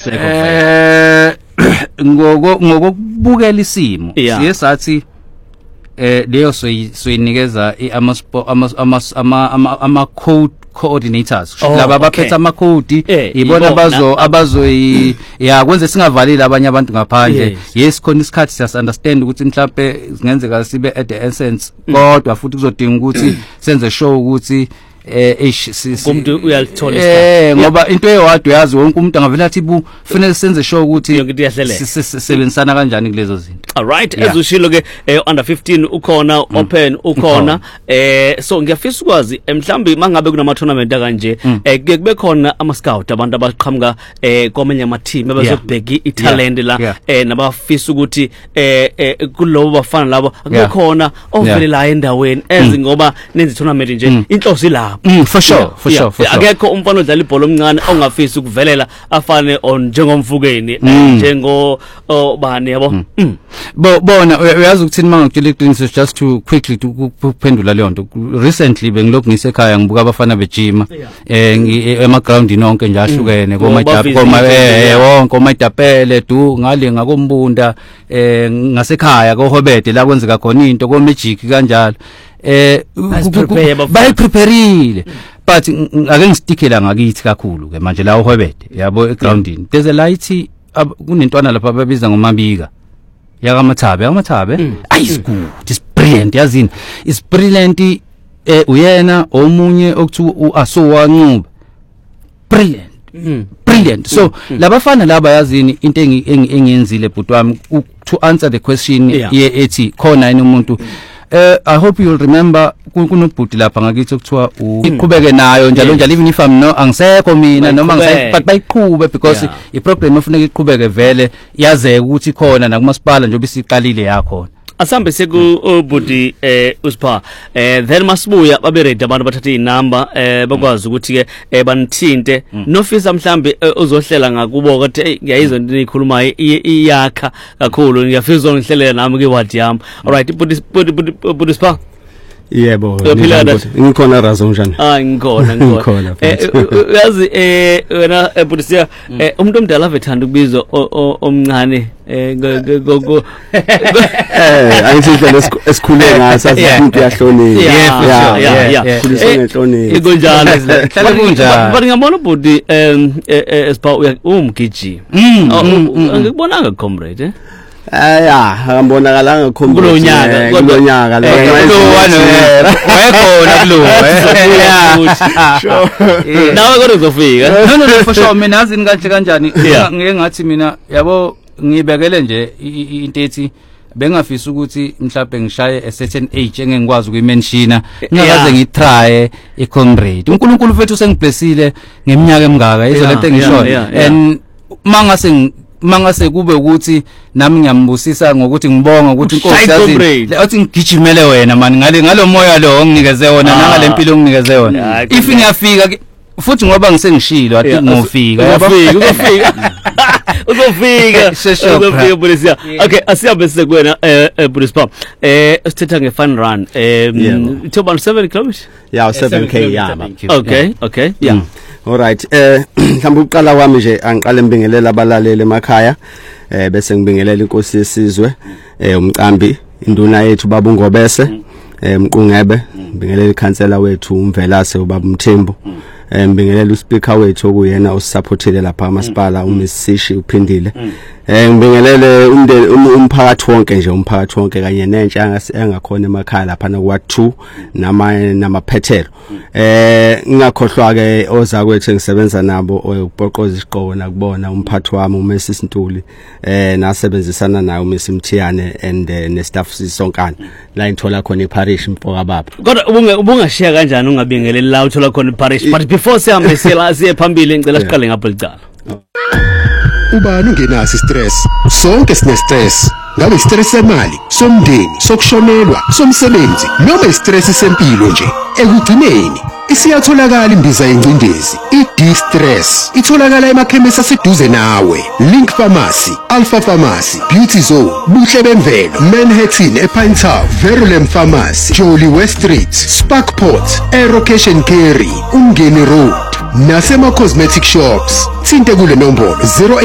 ngokubukela isimo siye sathi leyo soyinikeza ama code coordinators laba abaphethe ama code ibona kwenze singavalile abanye abantu ngaphandle yes khona isikhathi siya understand ukuthi mhlawumbe singenzeka sibe at the essence kodwa futhi kuzodinga ukuthi senze show ukuthi umuntu uyalithola ngoba into eyodwa yazi wonke umuntu angavela athi kufanele senze show ukuthi sisebenzisana kanjani kulezo zinto. All right, ezushilo ke under 15 ukhona open ukhona so ngiyafisa ukwazi mhlambi mangabe kunama tournament kanje kube khona ama scout abantu abaqhamuka kwamanye ama team abazobheka italent la nabafisa ukuthi kulobo bafana labo akukhona ovele la endaweni ngoba nenze tournament nje inhloso ilapho. For sure. Akekho umfana odlala ibhola omncane ongafisa ukuvelela afane njengomfukeni njengo bani yabo. Bona uyazi ukuthini mangakutshela iqiniso just to quickly ukuphendula leyo nto. Recently bengilokhu ngisekhaya ngibuka abafana bejima ema ground nonke nje ahlukene wonke omayitapele ngale ngakombunda ngasekhaya kohobede la kwenzeka khona into ko magic kanjalo bayiprepareile but ake ngistikela ngakithi kakhulu ke manje la uhobede yabo egroundini there's a light kunentwana lapha babiza ngomabika yakamathabe is good, it's brilliant yazini, it's brilliant uyena omunye okuthi asowancuba brilliant so labafana laba yazini into engiyenzile bhuti wami to answer the question ethi khona yini umuntu I hope you'll remember kunobhuti lapha ngakithi okuthiwa iqhubeke nayo njalo even if I'm angisekho mina noma but bayiqhube because I program efuneka iqhubeke vele yazeke ukuthi khona nakumasipala nje bisiqalile yakho. Asambe seku obudi usipha then masibuya babe ready abantu bathatha inamba bakwazi ukuthi ke banithinte nofisa mhlambe uzohlela ngakubo ukuthi ngiyayizwa into nikhulumayo iyakha kakhulu ngiyafisa ngihlelela nami ke wadi yami. All right budi spa yebo ngikhona razo njani ngikhona yazi wena budisia umuntu omdala avethanda ukubizwa omncane ayisindlela esikhule ngaso asimuntu yahlonile khulisa ngehlonile ikonjalo hlala kunjalo but ngiyabona budi esipa umgiji angikubonanga comrade ngibonakala ngakhombisa kulonyaka lo wayekhona kulo nawe kodwa uzofika no for sure mina azini kanjani ngeke ngathi mina yabo ngibekele nje into ethi bengafisa ukuthi mhlawumbe ngishaye a certain age engengikwazi ukuyimenshina ngakaze ngitry icomrade uNkulunkulu mfethu usengiblessile ngeminyaka emingaka izolento engishoyo and mangase kube ukuthi nami ngiyambusisa ngokuthi ngibonga ukuthi inkosi yazi athi ngigijimele wena mani ngalo moya lo onginikeze wona nangale mpilo onginikeze wona if ngiyafika futhi ngoba ngisengishilo athi ngofika uzofika polisia. Okay, asiyabe sekuwena Police Pop sithetha nge-fun run it's about 7 kilometers 7k okay all right mhlawumbe uqala kwami nje angiqale mbingelela abalaleli emakhaya bese ngibingelela inkosi yesizwe umqambi induna yethu baba uNgobese Mqungebe ngibingelela ikhansela wethu uMvelase ubaba Mthembu ngibingelela uspeaker wethu okuyena osupportile lapha amasipala uMsishi uphindile ngibingelele umndeni umphakathi wonke kanye nentsha engakhona emakhaya lapha na kwa2 namaphethelo ngingakhohlwa ke ozakwethu engisebenza nabo uBhoqoza isiqobo nakubona umphathi wami uMrs Ntuli nasebenzisana naye uMrs Mthiyane and nestaff sisonkana la ngithola khona iParish Mpoka baba. Kodwa ubungashiya kanjani ungabingeleli la uthola khona iParish but before sihambe siye phambili ngicela siqale ngapha licala. Ubani ungenasi stress sonke sine stress ngabe stress semali somndeni sokushonelwa somsebenzi noma stress sempilo nje ekugcineni isiyatholakala imbiza yencindezi i-D-Stress itholakala emakhemisi aseduze nawe Link Pharmacy, Alpha Pharmacy, Beauty Zone, Buhle Bemvelo, Manhattan ePine Town, Verulam Pharmacy, Jolly West Street, Sparkport, Aerocation Carry, Umgeni Road nasema cosmetic shops. Thinte kule nombolo 08